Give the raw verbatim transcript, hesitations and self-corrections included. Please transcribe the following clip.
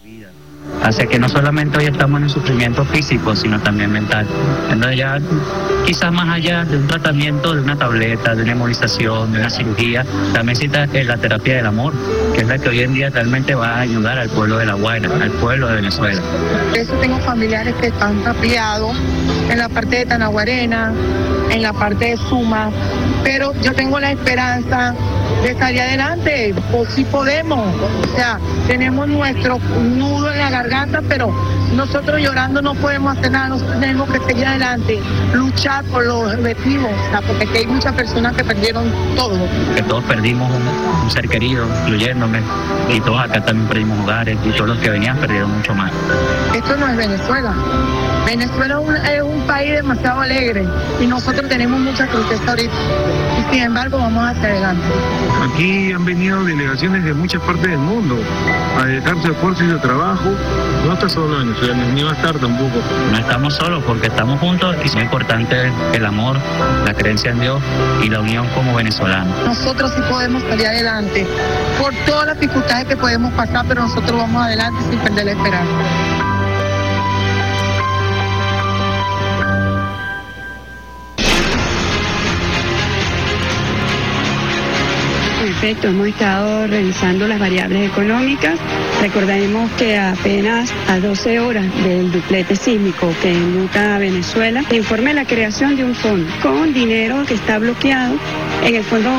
Hace que no solamente hoy estamos en un sufrimiento físico, sino también mental. Entonces ya quizás más allá de un tratamiento, de una tableta, de una inmunización, de una cirugía, también necesita la terapia del amor, que es la que hoy en día realmente va a ayudar al pueblo de La Guaira, al pueblo de Venezuela. Por eso tengo familiares que están tapiados en la parte de Tanaguarena, en la parte de Suma, pero yo tengo la esperanza de salir adelante, pues sí podemos, o sea, tenemos nuestro nudo en la garganta, pero nosotros llorando no podemos hacer nada, nosotros tenemos que seguir adelante, luchar por los objetivos, o sea, porque aquí hay muchas personas que perdieron todo. Que todos perdimos un, un ser querido, incluyéndome, y todos acá también perdimos hogares, y todos los que venían perdieron mucho más. Esto no es Venezuela. Venezuela es un, es un país demasiado alegre y nosotros tenemos mucha tristeza ahorita y sin embargo vamos hacia adelante. Aquí han venido delegaciones de muchas partes del mundo a dedicar su esfuerzo y su trabajo. No está solo Venezuela, ni va a estar tampoco. No estamos solos porque estamos juntos y es muy importante el amor, la creencia en Dios y la unión como venezolanos. Nosotros sí podemos salir adelante por todas las dificultades que podemos pasar, pero nosotros vamos adelante sin perder la esperanza. Perfecto, hemos estado revisando las variables económicas. Recordemos que apenas a doce horas del duplete sísmico que enluta a Venezuela, informe la creación de un fondo con dinero que está bloqueado en el Fondo